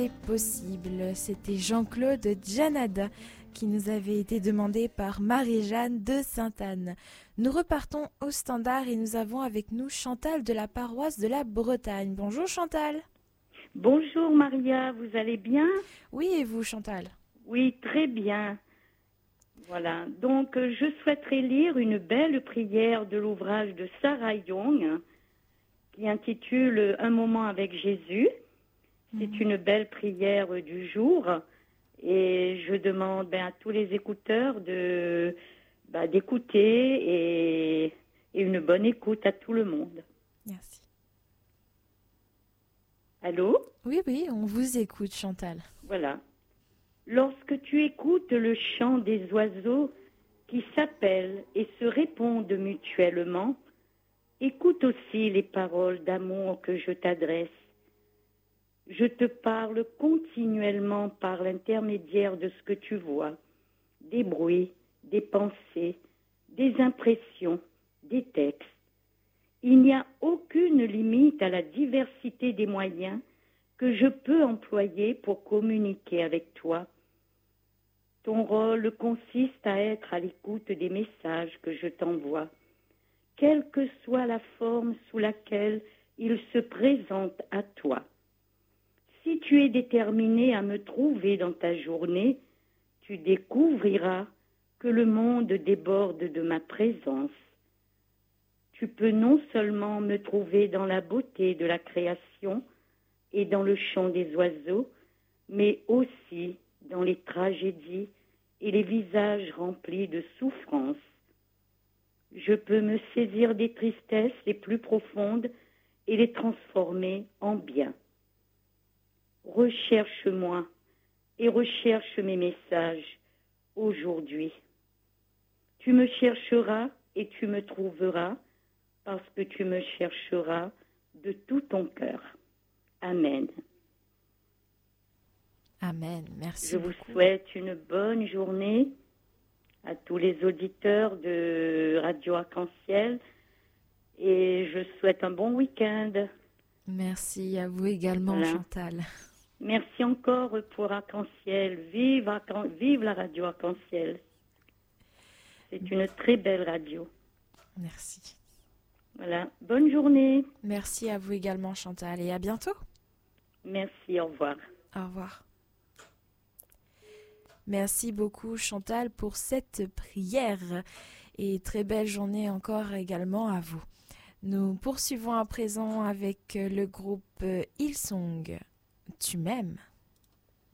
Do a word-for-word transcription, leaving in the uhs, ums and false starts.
C'est possible, c'était Jean-Claude Janada qui nous avait été demandé par Marie-Jeanne de Sainte-Anne. Nous repartons au standard et nous avons avec nous Chantal de la paroisse de la Bretagne. Bonjour Chantal. Bonjour Maria, vous allez bien? Oui, et vous Chantal? Oui, très bien. Voilà, donc euh, je souhaiterais lire une belle prière de l'ouvrage de Sarah Young qui intitule Un moment avec Jésus. C'est mmh. une belle prière du jour et je demande ben, à tous les écouteurs de, ben, d'écouter et, et une bonne écoute à tout le monde. Merci. Allô? Oui, oui, on vous écoute Chantal. Voilà. Lorsque tu écoutes le chant des oiseaux qui s'appellent et se répondent mutuellement, écoute aussi les paroles d'amour que je t'adresse. Je te parle continuellement par l'intermédiaire de ce que tu vois, des bruits, des pensées, des impressions, des textes. Il n'y a aucune limite à la diversité des moyens que je peux employer pour communiquer avec toi. Ton rôle consiste à être à l'écoute des messages que je t'envoie, quelle que soit la forme sous laquelle ils se présentent à toi. Si tu es déterminé à me trouver dans ta journée, tu découvriras que le monde déborde de ma présence. Tu peux non seulement me trouver dans la beauté de la création et dans le chant des oiseaux, mais aussi dans les tragédies et les visages remplis de souffrance. Je peux me saisir des tristesses les plus profondes et les transformer en bien. Recherche-moi et recherche mes messages aujourd'hui. Tu me chercheras et tu me trouveras parce que tu me chercheras de tout ton cœur. Amen. Amen. Merci Je beaucoup. vous souhaite une bonne journée à tous les auditeurs de Radio Arc-en-Ciel et je souhaite un bon week-end. Merci à vous également, voilà. Chantal. Merci encore pour Arc-en-Ciel. Vive, Arc-en... Vive la Radio Arc-en-Ciel. C'est une très belle radio. Merci. Voilà. Bonne journée. Merci à vous également, Chantal, et à bientôt. Merci, au revoir. Au revoir. Merci beaucoup, Chantal, pour cette prière. Et très belle journée encore également à vous. Nous poursuivons à présent avec le groupe Hillsong. Tu m'aimes?